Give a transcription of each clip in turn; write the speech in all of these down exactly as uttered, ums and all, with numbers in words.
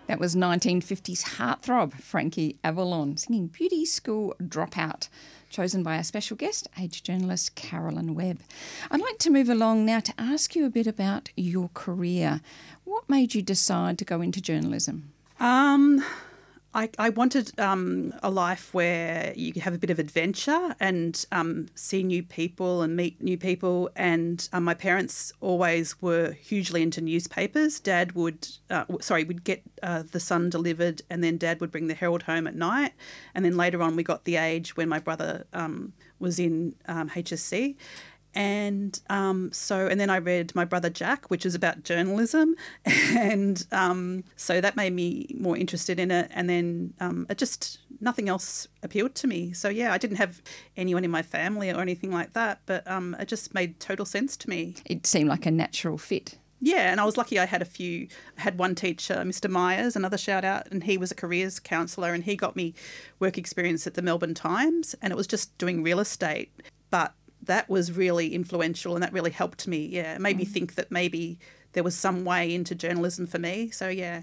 That was nineteen fifties heartthrob Frankie Avalon singing Beauty School Dropout, chosen by our special guest, age journalist Carolyn Webb. I'd like to move along now to ask you a bit about your career. What made you decide to go into journalism? Um, I, I wanted um, a life where you could have a bit of adventure and um, see new people and meet new people. And um, my parents always were hugely into newspapers. Dad would, uh, sorry, would get uh, the Sun delivered, and then Dad would bring the Herald home at night. And then later on, we got the age when my brother um, was in um, H S C. And um, so, and then I read My Brother Jack, which is about journalism. And um, so that made me more interested in it. And then um, it just, nothing else appealed to me. So, yeah, I didn't have anyone in my family or anything like that, but um, it just made total sense to me. It seemed like a natural fit. Yeah, and I was lucky I had a few, I had one teacher, Mister Myers, another shout out, and he was a careers counsellor, and he got me work experience at the Melbourne Times, and it was just doing real estate. But that was really influential, and that really helped me. Yeah, it made mm. me think that maybe there was some way into journalism for me. So, yeah.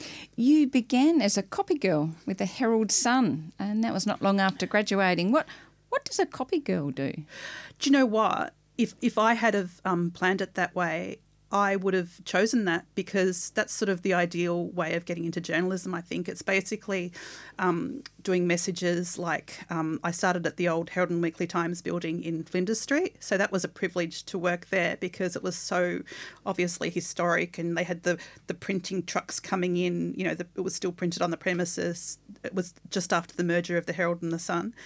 You began as a copy girl with the Herald Sun, and that was not long after graduating. What what does a copy girl do? Do you know what? If if I had have um, planned it that way, I would have chosen that, because that's sort of the ideal way of getting into journalism, I think. It's basically um, doing messages like um, I started at the old Herald and Weekly Times building in Flinders Street. So that was a privilege to work there, because it was so obviously historic, and they had the, the printing trucks coming in. You know, the, it was still printed on the premises. It was just after the merger of the Herald and the Sun.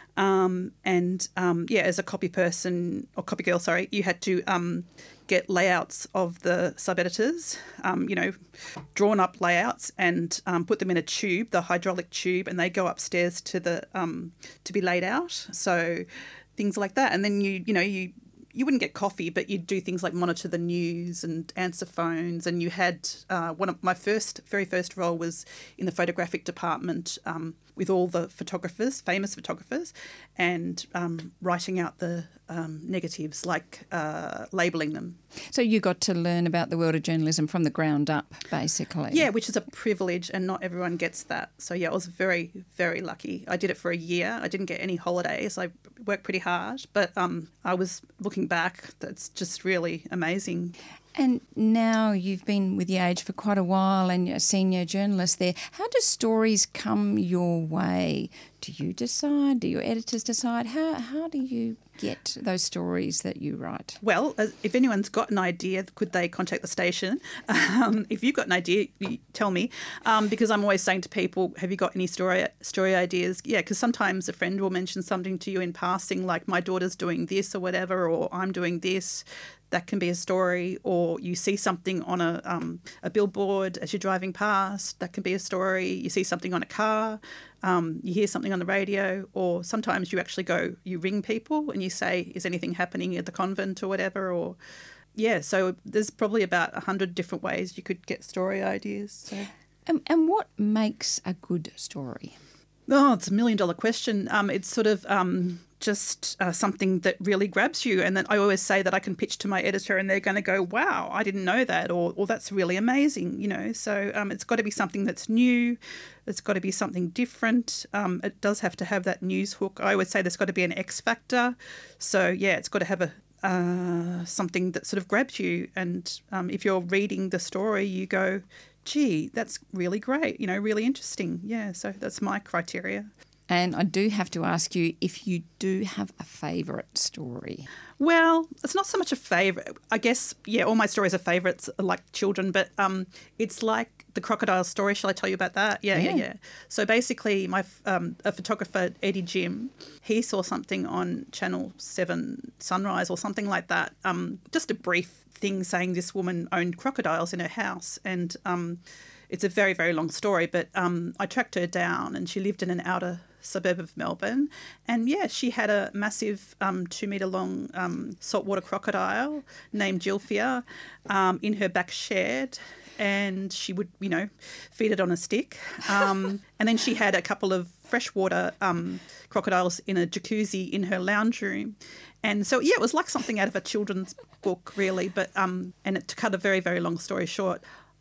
Um, and, um, yeah, as a copy person, or copy girl, sorry, you had to um, get layouts of the sub-editors, um, you know, drawn up layouts, and um, put them in a tube, the hydraulic tube, and they go upstairs to the um, to be laid out. So things like that. And then, you you know, you you wouldn't get coffee, but you'd do things like monitor the news and answer phones. And you had uh, one of my first, very first role was in the photographic department um, with all the photographers, famous photographers, and um, writing out the um, negatives, like uh, labelling them. So you got to learn about the world of journalism from the ground up, basically. Yeah, which is a privilege, and not everyone gets that. So, yeah, I was very, very lucky. I did it for a year. I didn't get any holidays. I worked pretty hard, but um, I was looking back, that's just really amazing. And now you've been with The Age for quite a while, and you're a senior journalist there. How do stories come your way? Do you decide? Do your editors decide? How how do you get those stories that you write? Well, if anyone's got an idea, could they contact the station? Um, if you've got an idea, you tell me, um, because I'm always saying to people, have you got any story story ideas? Yeah, because sometimes a friend will mention something to you in passing, like my daughter's doing this or whatever, or I'm doing this. That can be a story. Or you see something on a um, a billboard as you're driving past. That can be a story. You see something on a car. Um, you hear something on the radio. Or sometimes you actually go, you ring people and you say, is anything happening at the convent or whatever? Or yeah, so there's probably about a hundred different ways you could get story ideas. So. And, and what makes a good story? Oh, it's a million dollar question. Um, it's sort of um, just uh, something that really grabs you. And then I always say that I can pitch to my editor and they're going to go, wow, I didn't know that, or, or that's really amazing, you know. So um, it's got to be something that's new. It's got to be something different. Um, it does have to have that news hook. I always say there's got to be an X factor. So, yeah, it's got to have a uh, something that sort of grabs you. And um, if you're reading the story, you go, gee, that's really great, you know, really interesting. Yeah, so that's my criteria. And I do have to ask you if you do have a favourite story. Well, it's not so much a favourite. I guess, yeah, all my stories are favourites, like children, but um, it's like the crocodile story. Shall I tell you about that? Yeah, yeah, yeah. yeah. So basically, my um, a photographer, Eddie Jim, he saw something on Channel seven Sunrise or something like that, um, just a brief thing saying this woman owned crocodiles in her house. And um, it's a very, very long story, but um, I tracked her down and she lived in an outer suburb of Melbourne. And, yeah, she had a massive um, two-metre-long um, saltwater crocodile named Gilfia um, in her back shed. And she would, you know, feed it on a stick. Um, and then she had a couple of freshwater um, crocodiles in a jacuzzi in her lounge room. And so, yeah, it was like something out of a children's book, really. But um, and to cut a very, very long story short,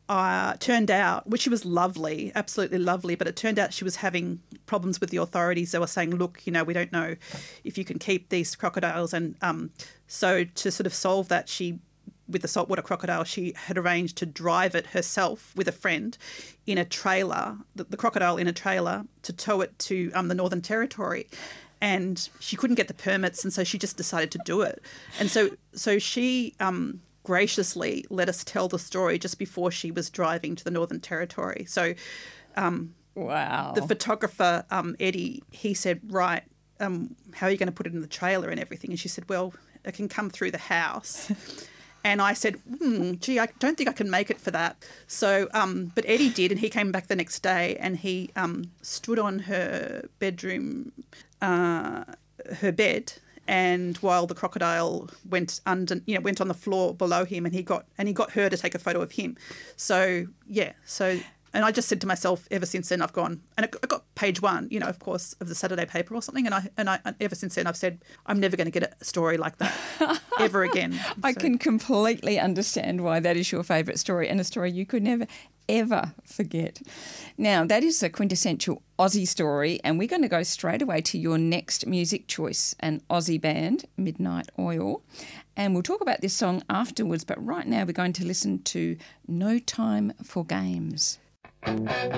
uh, turned out, which she was lovely, absolutely lovely, but it turned out she was having problems with the authorities. They were saying, look, you know, we don't know if you can keep these crocodiles. And um, so to sort of solve that, she, with the saltwater crocodile, she had arranged to drive it herself with a friend in a trailer, the, the crocodile in a trailer, to tow it to um, the Northern Territory. And she couldn't get the permits, and so she just decided to do it. And so so she um, graciously let us tell the story just before she was driving to the Northern Territory. So um, wow. The photographer, um, Eddie, he said, right, um, how are you going to put it in the trailer and everything? And she said, well, it can come through the house. And I said, hmm, gee, I don't think I can make it for that. So, um, but Eddie did, and he came back the next day, and he um, stood on her bedroom, uh, her bed, and while the crocodile went under, you know, went on the floor below him, and he got and he got her to take a photo of him. So yeah, so. And I just said to myself, ever since then, I've gone, and it got page one, you know, of course, of the Saturday paper or something. And I, and I, ever since then, I've said, I'm never going to get a story like that ever again. I So- can completely understand why that is your favourite story, and a story you could never, ever forget. Now, that is a quintessential Aussie story, and we're going to go straight away to your next music choice, an Aussie band, Midnight Oil. And we'll talk about this song afterwards, but right now we're going to listen to No Time for Games.